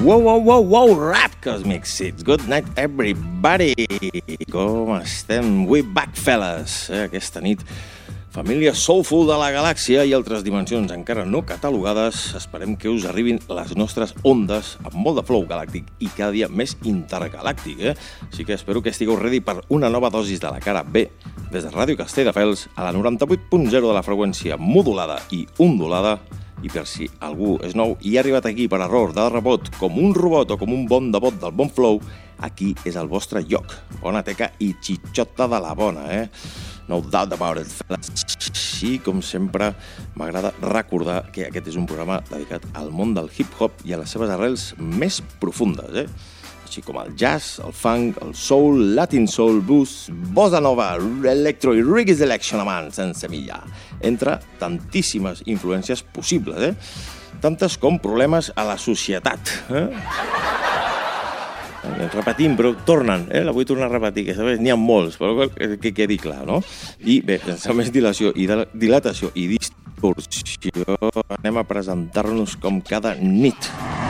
Wow, rap cosmics. It's good night, everybody. Com estem? We back, fellas. Aquesta nit, família soulful de la galàxia i altres dimensions encara no catalogades. Esperem que us arribin les nostres ondes amb molt de flow galàctic i cada dia més intergalàctic, Així que espero que estigueu ready per una nova dosis de la cara B des de Ràdio Castelldefels a la 98.0 de la freqüència modulada i ondulada. I per si algú és nou i ha arribat aquí per error de rebot com un robot o com un bon devot del bon flow, aquí és el vostre lloc. Bona teca i xitxota de la bona, No doubt about it. Sí, com sempre, m'agrada recordar que aquest és un programa dedicat al món del hip-hop i a les seves arrels més profundes, Així com el jazz, el funk, el soul, latin soul, blues, bossa nova, electro i reggae selection man, sense millar, entre tantíssimes influències possibles, Tantes com problemes a la societat, Repetim, però tornen, La vull tornar a repetir, que sabeu, n'hi ha molts, però que quedi clar, no? I bé, sense més dilatació i distorsió, anem a presentar-nos com cada nit.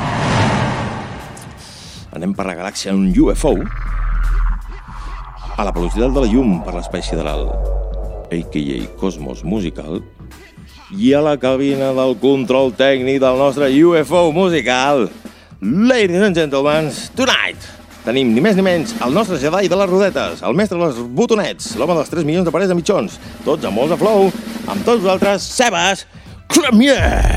Anem per la galàxia en un UFO a la velocitat de la llum per l'espai sideral, a.k.a. Cosmos Musical, i a la cabina del control tècnic del nostre UFO musical. Ladies and gentlemen, tonight tenim ni més ni menys el nostre Jedi de les rodetes, el mestre dels botonets, l'home dels 3 milions de parets de mitjons, tots amb molts de flow, amb tots vosaltres, Sebas Cremier.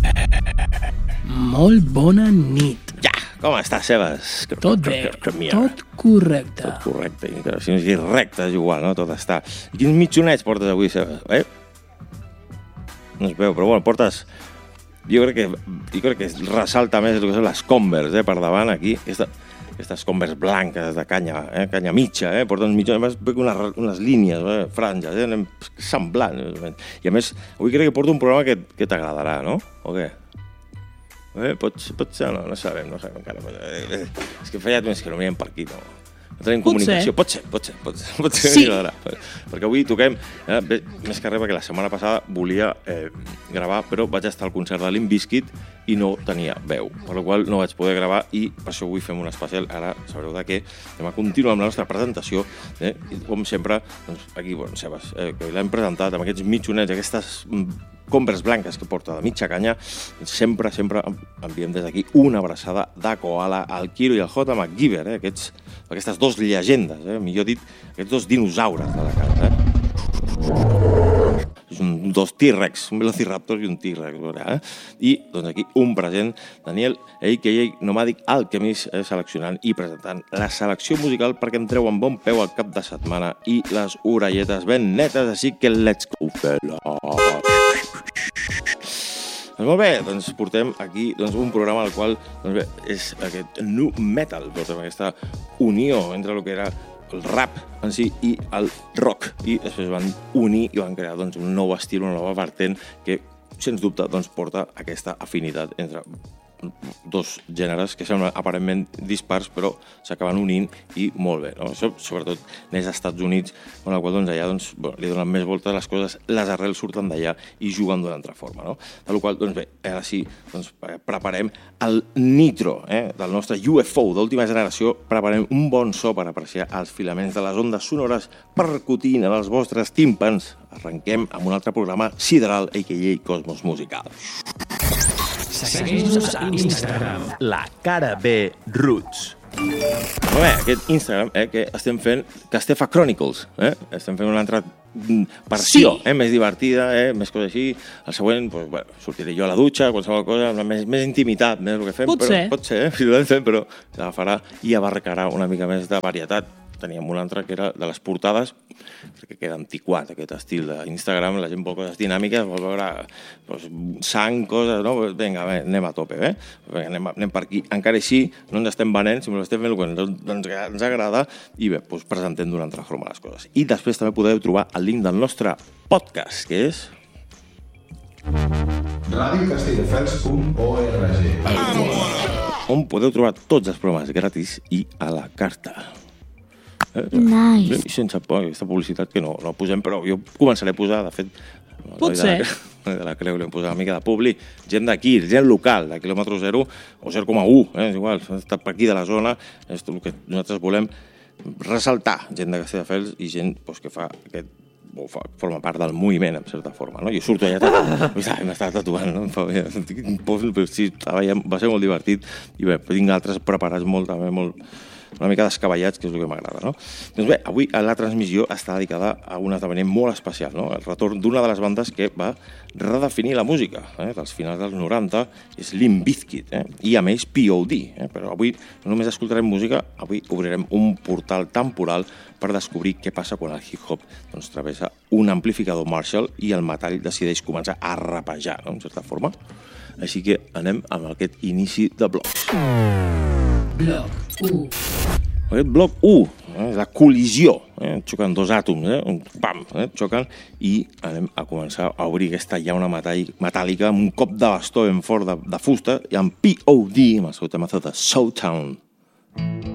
Molt bona nit. Com estàs, Sebas? Tot bé, tot correcte. Tot correcte, si no és recte és igual, no? Tot està. I quins mitjonets portes avui, Sebas? No es veu, però bueno, portes... Jo crec que ressalta més el que són les Converse, per davant, aquí. Aquestes Converse blanques de canya mitja, porten mitjons, unes línies, franges, semblants. I a més, avui crec que porto un programa que t'agradarà, no? O què? Pot ser, no sabem encara. És que feia temps que no mirem per aquí, no tenim comunicació. Pot ser sí. Perquè avui toquem, més que res perquè la setmana passada volia gravar, però vaig estar al concert de Limp Bizkit i no tenia veu, per la qual no vaig poder gravar i per això avui fem un especial. Ara sabreu de què anem a continuar amb la nostra presentació, i com sempre, doncs, aquí, Sebas, que l'hem presentat amb aquests mitjonets, aquestes Converse blanques que porta de mitja canya, sempre enviem des d'aquí una abraçada de koala al Kiro i al J. McGiver, aquestes dos llegendes, millor dit, aquests dos dinosaures de la cara, Dos T-Rex, un Velociraptor i un T-Rex, I, doncs aquí, un present, Daniel, a.k.a. Nomadic Alchemist, seleccionant i presentant la selecció musical perquè em treuen bon peu al cap de setmana i les orelletes ben netes, així que let's go, fella! Doncs molt bé, doncs portem aquí un programa al qual és aquest nu metal, portem aquesta unió entre el que era el rap en si i el rock, i després van unir i van crear un nou estil, una nova vertent que, sens dubte, porta aquesta afinitat entre dos gèneres que semblen aparentment dispars, però s'acaben unint i molt bé, no? Això, sobretot, n'és als Estats Units, on la qual allà li donen més voltes a les coses, les arrels surten d'allà i juguen d'una altra forma, no? De la qual, bé, ara sí, preparem el nitro del nostre UFO d'última generació, preparem un bon so per apreciar els filaments de les ondes sonores percutint en els vostres tímpans. Arrenquem amb un altre programa sideral, a.k.a. Cosmos Musical. Segueix-nos a Instagram, la cara B Roots. Molt bé, aquest Instagram que estem fent Castefa Chronicles, estem fent una altra versió, més divertida, més coses així. El següent, sortiré jo a la dutxa, qualsevol cosa, més intimitat, més el que fem. Pot ser, però s'agafarà i abarcarà una mica més de varietat. Teníem una altra que era de les portades, perquè queda antiquat aquest estil d'Instagram, la gent vol coses dinàmiques, vol veure sang, coses, no? Vinga, anem a tope, anem per aquí. Encara així, no ens estem venent, sinó estem fent el que ens agrada i bé, presentem d'una altra forma les coses. I després també podeu trobar el link del nostre podcast, que és... radiocastelldefels.org, on podeu trobar tots els programes gratis i a la carta. Nice. Sense por, aquesta publicitat que no posem, però jo començaré a posar, de fet, Potser. De la Creu li hem posat una mica de publi, gent d'aquí, gent local, de quilòmetre 0 o 0,1, és igual, està per aquí de la zona, és el que nosaltres volem ressaltar, gent de Castelldefels i gent que fa aquest forma part del moviment, en certa forma, no? Jo surto allà, m'estava tatuant, no? Però sí, va ser molt divertit i bé, tinc altres preparats també una mica descabellats, que és el que m'agrada, no? Doncs bé, avui la transmissió està dedicada a un esdeveniment molt especial, no? El retorn d'una de les bandes que va redefinir la música, dels finals dels 90, és Limp Bizkit, i a més POD, però avui no només escoltarem música, avui obrirem un portal temporal per descobrir què passa quan el hip-hop travessa un amplificador Marshall i el metall decideix començar a rapejar, no? En certa forma. Així que anem amb aquest inici de blocs. Bloc 1. Aquest bloc 1 és la col·lisió. Xoquen dos àtoms, pam, xoquen, i anem a començar a obrir aquesta llauna metàl·lica amb un cop de bastó ben fort de fusta i amb POD, amb el seu temazo de Showtown.